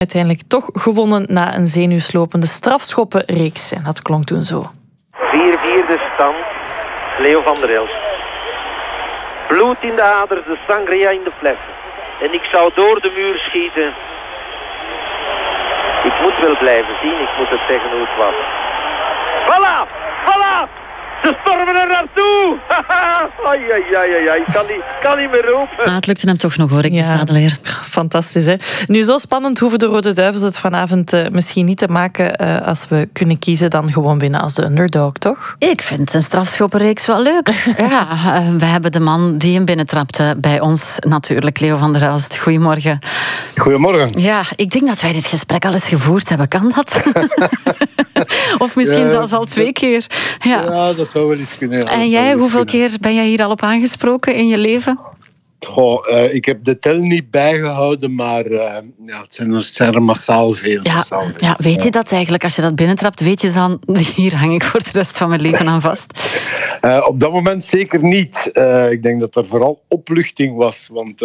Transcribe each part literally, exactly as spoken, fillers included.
Uiteindelijk toch gewonnen na een zenuwslopende strafschoppenreeks. En dat klonk toen zo. vier vier de stand. Leo van der Elst. Bloed in de aders, de sangria in de fles. En ik zou door de muur schieten. Ik moet wel blijven zien, ik moet het zeggen hoe het was. Voilà! Voilà! Ze stormen er naartoe! Ai, ai, ai, ai. Ik kan niet, kan niet meer roepen. Maar het lukte hem toch nog, hoor ik, ja. De Sadeleer. Fantastisch, hè? Nu, zo spannend hoeven de Rode Duivels het vanavond uh, misschien niet te maken. Uh, als we kunnen kiezen, dan gewoon winnen als de underdog, toch? Ik vind een strafschoppenreeks wel leuk. Ja, uh, we hebben de man die hem binnentrapte bij ons natuurlijk, Leo van der Elst. Goedemorgen. Goedemorgen. Ja, ik denk dat wij dit gesprek al eens gevoerd hebben. Kan dat? Of misschien ja, zelfs al twee keer. Ja, ja dat zou wel eens kunnen. En jij, hoeveel kunnen. keer ben jij hier al op aangesproken in je leven? Goh, uh, ik heb de tel niet bijgehouden, maar uh, ja, het, zijn er, het zijn er massaal veel. Ja, massaal veel. Ja, weet je dat eigenlijk? Als je dat binnentrapt, weet je dan, hier hang ik voor de rest van mijn leven aan vast? Uh, op dat moment zeker niet. Uh, ik denk dat er vooral opluchting was, want... Uh,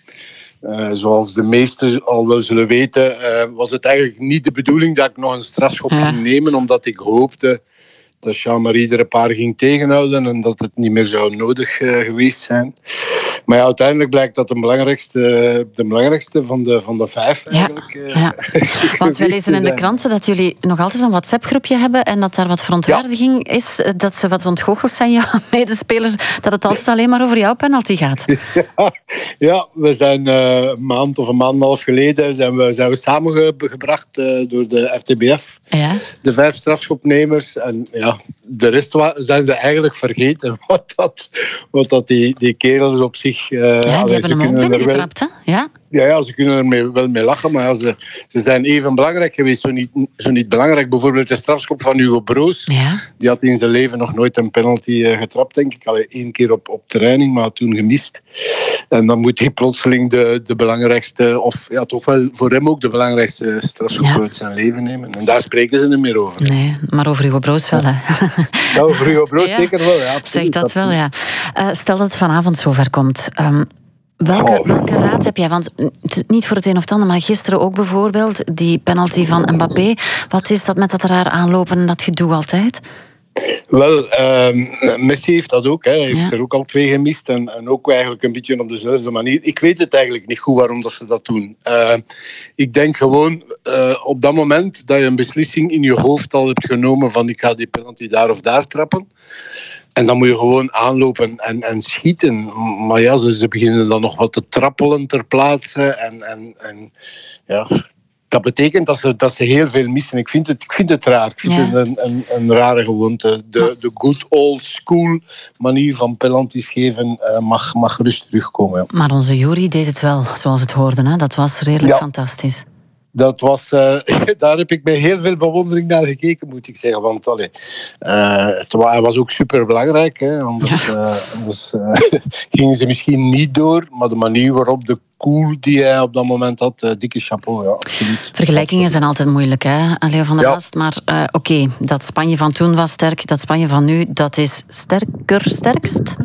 Uh, zoals de meesten al wel zullen weten, uh, was het eigenlijk niet de bedoeling dat ik nog een strafschop ja. ging nemen, omdat ik hoopte dat Jean-Marie er een paar ging tegenhouden en dat het niet meer zou nodig uh, geweest zijn. Maar ja, uiteindelijk blijkt dat de belangrijkste, de belangrijkste van, de, van de vijf eigenlijk... Ja, uh, ja. Want we lezen in de kranten dat jullie nog altijd een WhatsApp-groepje hebben en dat daar wat verontwaardiging ja. is, dat ze wat ontgoocheld zijn, jouw medespelers, dat het altijd alleen maar over jouw penalty gaat. Ja, ja we zijn uh, een maand of een maand en een half geleden zijn we, zijn we samengebracht uh, door de R T B F, ja. de vijf strafschopnemers. En ja, de rest zijn ze eigenlijk vergeten wat dat, wat dat die, die kerels op zich... Uh, ja, die allee, hebben hem ook binnengetrapt, hè? Ja. Ja, ja, ze kunnen er mee, wel mee lachen, maar ja, ze, ze zijn even belangrijk geweest. Zo niet, zo niet belangrijk. Bijvoorbeeld de strafschop van Hugo Broos. Ja. Die had in zijn leven nog nooit een penalty uh, getrapt, denk ik. Allee, één keer op, op training, maar toen gemist. En dan moet hij plotseling de, de belangrijkste, of ja, toch wel voor hem ook de belangrijkste strafschop ja. uit zijn leven nemen. En daar spreken ze niet meer over. Nee, maar over Hugo Broos wel, hè? Ja, over Hugo Broos ja. zeker wel, ja. Absoluut, zeg dat absoluut. wel, ja. Uh, stel dat het vanavond zover komt... Um, Welke, oh. welke raad heb jij? Want het is niet voor het een of het ander, maar gisteren ook bijvoorbeeld die penalty van Mbappé. Wat is dat met dat raar aanlopen en dat gedoe altijd? Wel, uh, Messi heeft dat ook. Hè. Hij heeft ja. er ook al twee gemist. En, en ook eigenlijk een beetje op dezelfde manier. Ik weet het eigenlijk niet goed waarom dat ze dat doen. Uh, ik denk gewoon uh, op dat moment dat je een beslissing in je hoofd al hebt genomen van ik ga die penalty daar of daar trappen. En dan moet je gewoon aanlopen en, en schieten. Maar ja, ze, ze beginnen dan nog wat te trappelen ter plaatse. En, en, en ja, dat betekent dat ze, dat ze heel veel missen. Ik vind het, ik vind het raar. Ik vind ja. het een, een, een rare gewoonte. De, de good old school manier van penalties geven uh, mag, mag gerust terugkomen. Ja. Maar onze Yuri deed het wel, zoals het hoorde. Hè? Dat was redelijk ja. fantastisch. Dat was, uh, daar heb ik met heel veel bewondering naar gekeken, moet ik zeggen. Want allee, uh, het was, hij was ook superbelangrijk. Hè. Anders, ja. uh, anders uh, gingen ze misschien niet door. Maar de manier waarop, de cool die hij op dat moment had, uh, dikke chapeau. Ja, absoluut. Vergelijkingen zijn altijd moeilijk, hè, Leo van der Elst. Ja. Maar uh, oké, okay, dat Spanje van toen was sterk. Dat Spanje van nu, dat is sterker, sterkst?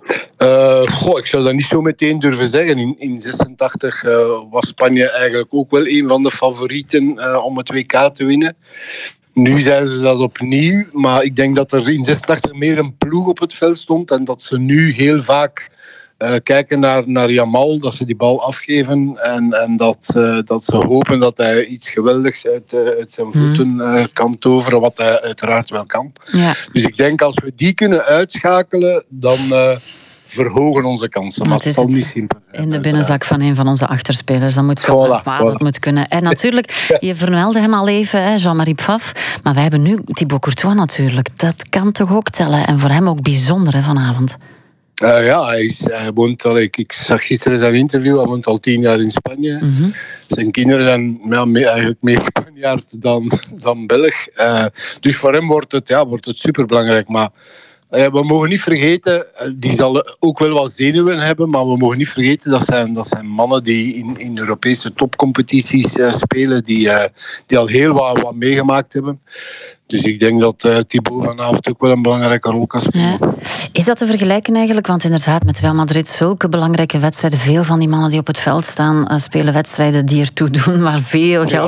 Uh, goh, ik zou dat niet zo meteen durven zeggen. In, in zesentachtig uh, was Spanje eigenlijk ook wel een van de favorieten uh, om het W K te winnen. Nu zijn ze dat opnieuw, maar ik denk dat er in zesentachtig meer een ploeg op het veld stond en dat ze nu heel vaak uh, kijken naar, naar Yamal, dat ze die bal afgeven en, en dat, uh, dat ze hopen dat hij iets geweldigs uit, uh, uit zijn voeten uh, kan toveren, wat hij uiteraard wel kan. Ja. Dus ik denk als we die kunnen uitschakelen, dan... Uh, verhogen onze kansen, maar het zal niet simpel zijn. In de binnenzak van een van onze achterspelers, dat moet zo, voilà, voilà. Dat moet kunnen. En natuurlijk, je vermeldde hem al even, Jean-Marie Pfaff, maar wij hebben nu Thibaut Courtois natuurlijk. Dat kan toch ook tellen, en voor hem ook bijzonder, hè, vanavond. Uh, ja, hij, is, hij woont al, ik, ik zag gisteren zijn interview, hij woont al tien jaar in Spanje. Mm-hmm. Zijn kinderen zijn ja, mee, eigenlijk meer Spanjaard dan, dan Belg. Uh, dus voor hem wordt het, ja, wordt het superbelangrijk, maar we mogen niet vergeten, die zal ook wel wat zenuwen hebben, maar we mogen niet vergeten dat zijn, dat zijn mannen die in, in Europese topcompetities uh, spelen, die, uh, die al heel wat, wat meegemaakt hebben. Dus ik denk dat uh, Thibaut vanavond ook wel een belangrijke rol kan spelen. Ja. Is dat te vergelijken eigenlijk? Want inderdaad, met Real Madrid zulke belangrijke wedstrijden. Veel van die mannen die op het veld staan, uh, spelen wedstrijden die ertoe doen, waar veel geld